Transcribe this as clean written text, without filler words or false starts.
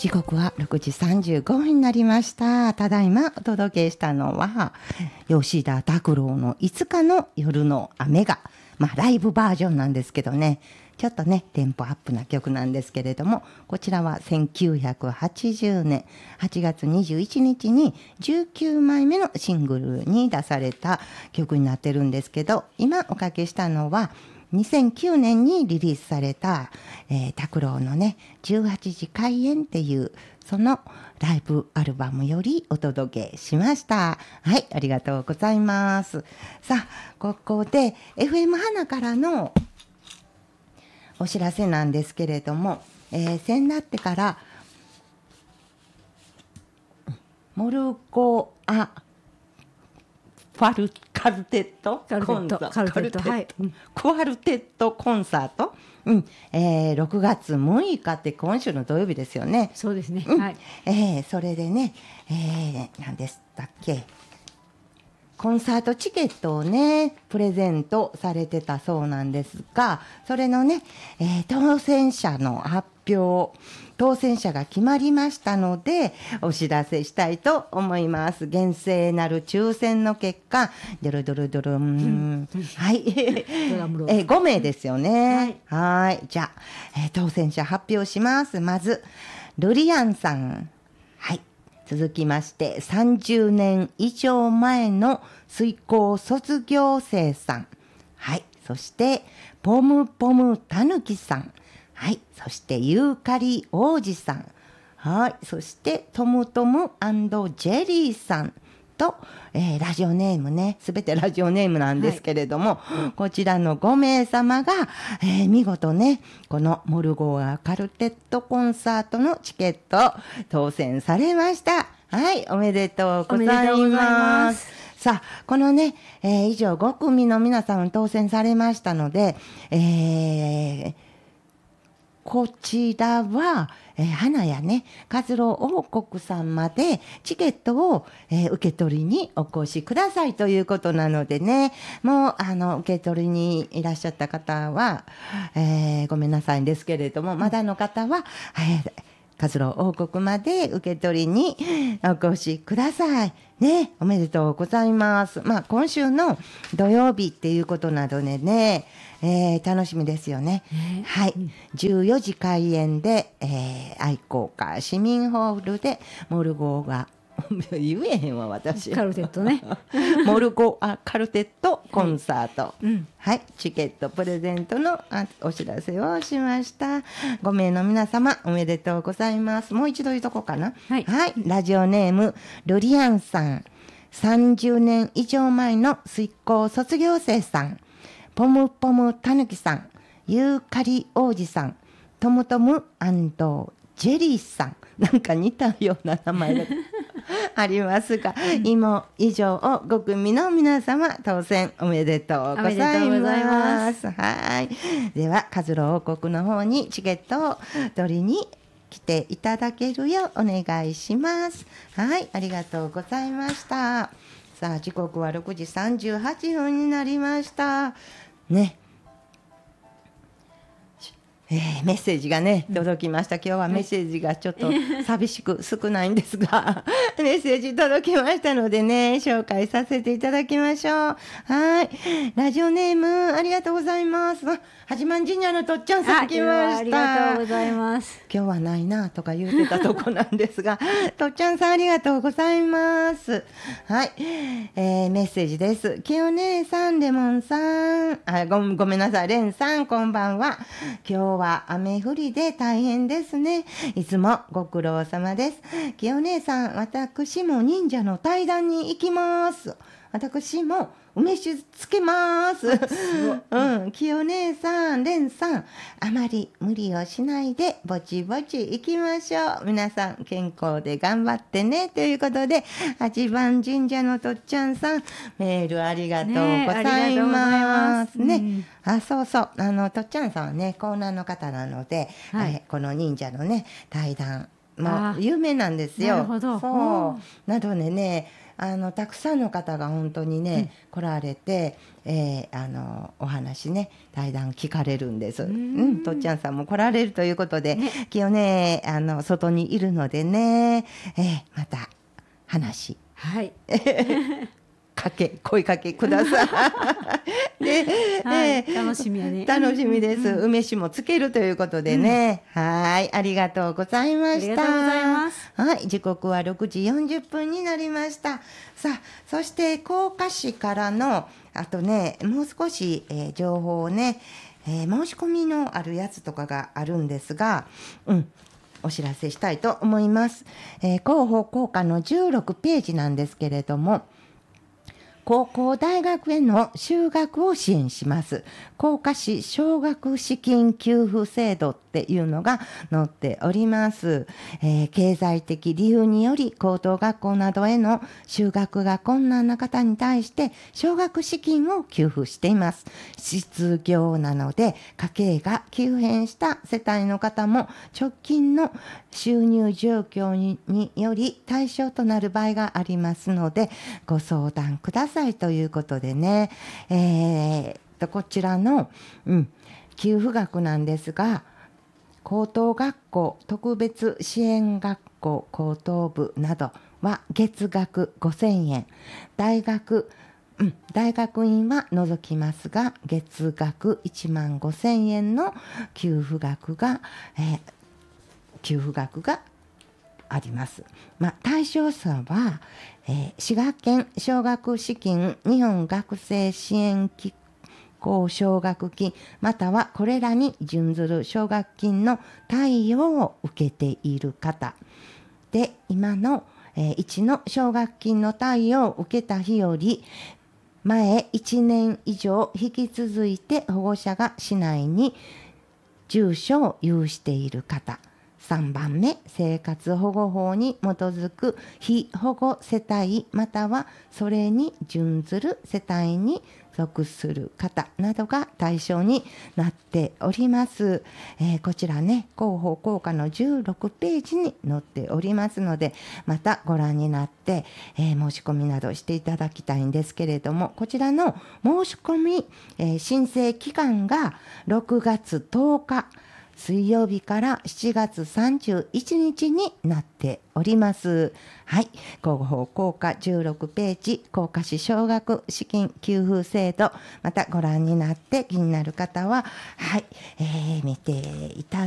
時刻は6時35分になりました。ただいまお届けしたのは吉田拓郎のいつかの夜の雨が、ライブバージョンなんですけどね、ちょっとねテンポアップな曲なんですけれども、こちらは1980年8月21日に19枚目のシングルに出された曲になってるんですけど、今おかけしたのは2009年にリリースされた拓郎のね18時開演っていうそのライブアルバムよりお届けしました。はい、ありがとうございます。さあ、ここで FM 花からのお知らせなんですけれども、先だってからモルゴアカルテットコンサート、6月6日って今週の土曜日ですよね。 そうですね、 はい。それでね、何でしたっけ、コンサートチケットをねプレゼントされてたそうなんですが、それのね、当選者の発表、当選者が決まりましたのでお知らせしたいと思います。厳正なる抽選の結果、ドルドルドルン、はい、5名ですよね。はい、じゃあ、当選者発表します。まずルリアンさん、はい。続きまして30年以上前の水耕卒業生さん、はい。そしてポムポムたぬきさん、はい。そしてユーカリ王子さん、はい。そしてトムトム&ジェリーさんと、ラジオネームね、すべてラジオネームなんですけれども、こちらの5名様が、見事ねこのモルゴアカルテットコンサートのチケット当選されました。はい、おめでとうございます。さあ、このね、以上5組の皆さん当選されましたので、こちらは、花屋ね、活郎王国さんまでチケットを、受け取りにお越しくださいということなのでね、もう受け取りにいらっしゃった方は、ごめんなさいんですけれども、まだの方は、活郎王国まで受け取りにお越しくださいね。おめでとうございます。今週の土曜日っていうことなどでね、楽しみですよね。はい、14時開演で、愛好家市民ホールでモルゴが言えへんわ私。 カルテットねモルゴアカルテットコンサート、はい、チケットプレゼントのお知らせをしました。5名の皆様おめでとうございます。もう一度言うとこうかな。はい、ラジオネームルリアンさん、30年以上前の水耕卒業生さん、ポムポムたぬきさん、ユーカリ王子さん、トムトム&ジェリーさん、なんか似たような名前がありますが、今以上を5組の皆様当選おめでとうございます。はい、では活郎王国の方にチケットを取りに来ていただけるようお願いします。はい、ありがとうございました。さあ、時刻は6時38分になりましたね。メッセージがね届きました。今日はメッセージがちょっと寂しく少ないんですがメッセージ届きましたのでね紹介させていただきましょう。はい、ラジオネームありがとうございます。八幡神社のとっちゃんさん来ました。 ありがとうございます。 今日はないなとか言ってたとこなんですがとっちゃんさんありがとうございます。はい、メッセージです。きよ姉さん、レモンさん、ごめんなさい、レンさん、こんばんは。今日は雨降りで大変ですね。いつもご苦労様です。きよ姉さん、私も忍者の対談に行きます。私も梅酒つけます。きよ姉さん、れんさん、あまり無理をしないでぼちぼち行きましょう。皆さん健康で頑張ってねということで、八幡神社のとっちゃんさん、メールありがとうございますね。そうそう、とっちゃんさんはね、江南の方なので、この忍者のね対談も有名なんですよ。 なるほど。 そうなのでね、たくさんの方が本当にね、来られて、お話ね、対談聞かれるんです。とっちゃんさんも来られるということで、今日ね、外にいるのでね、また話、 はい。 声かけください。で、 楽しみやね。 楽しみです。梅酒もつけるということでね。はい、ありがとうございました。 ありがとうございます。 はい、時刻は6時40分になりました。さあ、そして甲賀市からのあとね、もう少し、情報をね、申し込みのあるやつとかがあるんですが、お知らせしたいと思います。広報効果の16ページなんですけれども、高校大学への修学を支援します。甲賀市奨学資金給付制度っていうのが載っております。経済的理由により高等学校などへの修学が困難な方に対して奨学資金を給付しています。失業なので家計が急変した世帯の方も直近の収入状況により対象となる場合がありますのでご相談くださいということでね、こちらの、給付額なんですが、高等学校特別支援学校高等部などは月額5000円、大学院は除きますが月額1万5000円の給付額があります。対象者は、滋賀県奨学資金日本学生支援機構奨学金またはこれらに準ずる奨学金の貸与を受けている方で、今の、1の奨学金の貸与を受けた日より前1年以上引き続いて保護者が市内に住所を有している方、3番目、生活保護法に基づく被保護世帯またはそれに準ずる世帯に属する方などが対象になっております。こちらね、広報効果の16ページに載っておりますので、またご覧になって、申し込みなどしていただきたいんですけれども、こちらの申し込み、申請期間が6月10日水曜日から7月31日になっております。はい、広報効果16ページ、甲賀市奨学資金給付制度、またご覧になって気になる方は、はい、見ていただ